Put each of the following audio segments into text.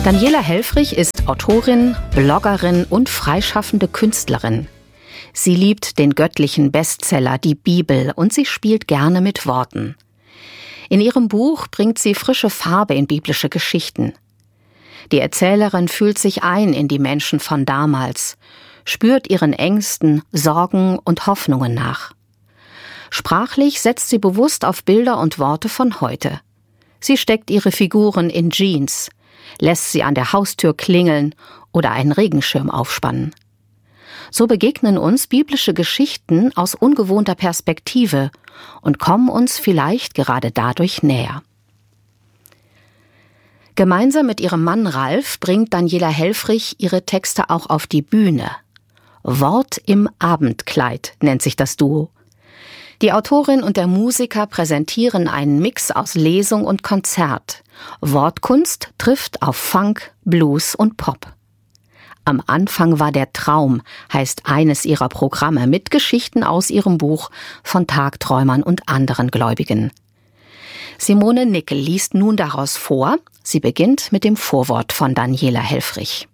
Daniela Helfrich ist Autorin, Bloggerin und freischaffende Künstlerin. Sie liebt den göttlichen Bestseller, die Bibel, und sie spielt gerne mit Worten. In ihrem Buch bringt sie frische Farbe in biblische Geschichten. Die Erzählerin fühlt sich ein in die Menschen von damals, spürt ihren Ängsten, Sorgen und Hoffnungen nach. Sprachlich setzt sie bewusst auf Bilder und Worte von heute. Sie steckt ihre Figuren in Jeans, lässt sie an der Haustür klingeln oder einen Regenschirm aufspannen. So begegnen uns biblische Geschichten aus ungewohnter Perspektive und kommen uns vielleicht gerade dadurch näher. Gemeinsam mit ihrem Mann Ralf bringt Daniela Helfrich ihre Texte auch auf die Bühne. Wort im Abendkleid nennt sich das Duo. Die Autorin und der Musiker präsentieren einen Mix aus Lesung und Konzert. Wortkunst trifft auf Funk, Blues und Pop. Am Anfang war der Traum, heißt eines ihrer Programme mit Geschichten aus ihrem Buch von Tagträumern und anderen Gläubigen. Simone Nickel liest nun daraus vor. Sie beginnt mit dem Vorwort von Daniela Helfrich.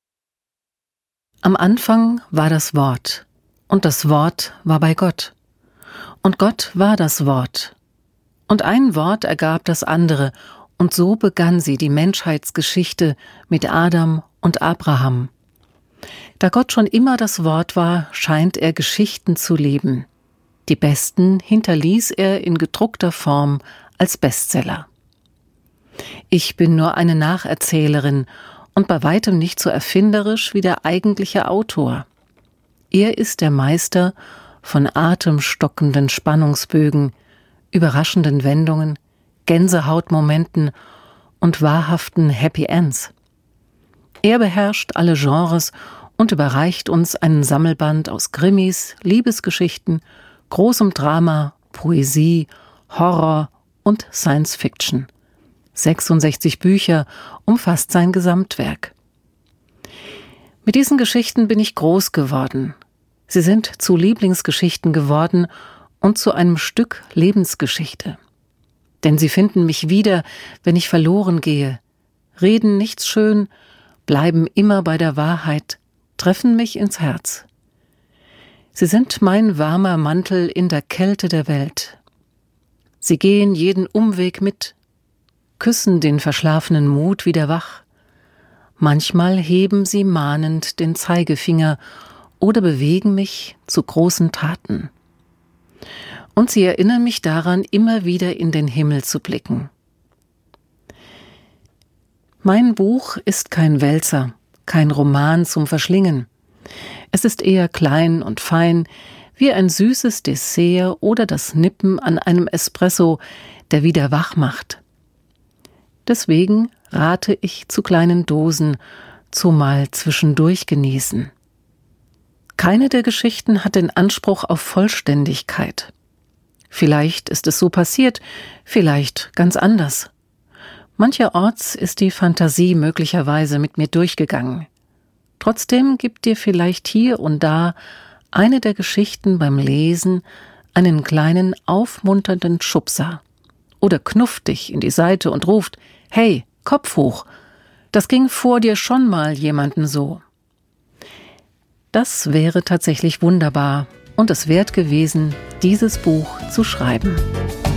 Am Anfang war das Wort, und das Wort war bei Gott. Und Gott war das Wort. Und ein Wort ergab das andere, und so begann sie die Menschheitsgeschichte mit Adam und Abraham. Da Gott schon immer das Wort war, scheint er Geschichten zu leben. Die besten hinterließ er in gedruckter Form als Bestseller. Ich bin nur eine Nacherzählerin und bei weitem nicht so erfinderisch wie der eigentliche Autor. Er ist der Meister von atemstockenden Spannungsbögen, überraschenden Wendungen, Gänsehautmomenten und wahrhaften Happy Ends. Er beherrscht alle Genres und überreicht uns einen Sammelband aus Krimis, Liebesgeschichten, großem Drama, Poesie, Horror und Science Fiction. 66 Bücher umfasst sein Gesamtwerk. Mit diesen Geschichten bin ich groß geworden. Sie sind zu Lieblingsgeschichten geworden und zu einem Stück Lebensgeschichte. Denn sie finden mich wieder, wenn ich verloren gehe, reden nichts schön, bleiben immer bei der Wahrheit, treffen mich ins Herz. Sie sind mein warmer Mantel in der Kälte der Welt. Sie gehen jeden Umweg mit, küssen den verschlafenen Mut wieder wach. Manchmal heben sie mahnend den Zeigefinger oder bewegen mich zu großen Taten. Und sie erinnern mich daran, immer wieder in den Himmel zu blicken. Mein Buch ist kein Wälzer, kein Roman zum Verschlingen. Es ist eher klein und fein, wie ein süßes Dessert oder das Nippen an einem Espresso, der wieder wach macht. Deswegen rate ich zu kleinen Dosen, zumal zwischendurch genießen. Keine der Geschichten hat den Anspruch auf Vollständigkeit. Vielleicht ist es so passiert, vielleicht ganz anders. Mancherorts ist die Fantasie möglicherweise mit mir durchgegangen. Trotzdem gibt dir vielleicht hier und da eine der Geschichten beim Lesen einen kleinen aufmunternden Schubser. Oder knufft dich in die Seite und ruft: »Hey, Kopf hoch! Das ging vor dir schon mal jemandem so.« Das wäre tatsächlich wunderbar und es wert gewesen, dieses Buch zu schreiben.